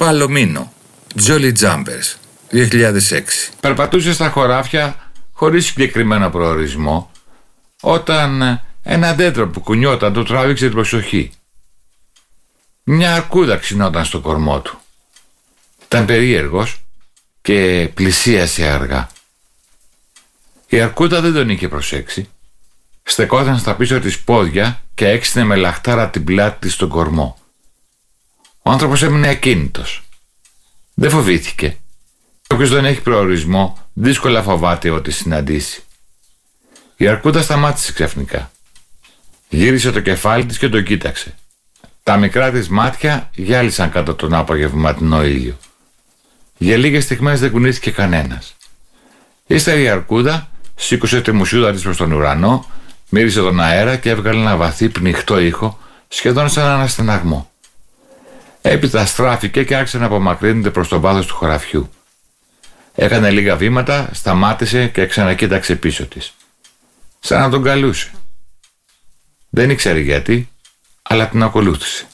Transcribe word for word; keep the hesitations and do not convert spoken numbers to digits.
Παλομίνο, Jolly Jumpers, δύο χιλιάδες έξι. Περπατούσε στα χωράφια χωρίς συγκεκριμένο προορισμό, όταν ένα δέντρο που κουνιόταν του τράβηξε την προσοχή. Μια αρκούδα ξυνόταν στο κορμό του. Ήταν περίεργος και πλησίασε αργά. Η αρκούδα δεν τον είχε προσέξει. Στεκόταν στα πίσω της πόδια και έξινε με λαχτάρα την πλάτη της στον κορμό. Ο άνθρωπος έμεινε ακίνητος. Δεν φοβήθηκε. Όποιος δεν έχει προορισμό δύσκολα φοβάται ό,τι συναντήσει. Η αρκούδα σταμάτησε ξαφνικά. Γύρισε το κεφάλι της και το κοίταξε. Τα μικρά της μάτια γυάλισαν κάτω τον απογευματινό ήλιο. Για λίγες στιγμές δεν κουνήθηκε κανένας. Ύστερα η αρκούδα σήκωσε τη μουσιούδα της προς τον ουρανό, μύρισε τον αέρα και έβγαλε ένα βαθύ πνιχτό ήχο, σχεδόν σαν έναν στεναγμό. Έπειτα στράφηκε και άρχισε να απομακρύνεται προς το βάθος του χωραφιού. Έκανε λίγα βήματα, σταμάτησε και ξανακοίταξε πίσω της. Σαν να τον καλούσε. Δεν ήξερε γιατί, αλλά την ακολούθησε.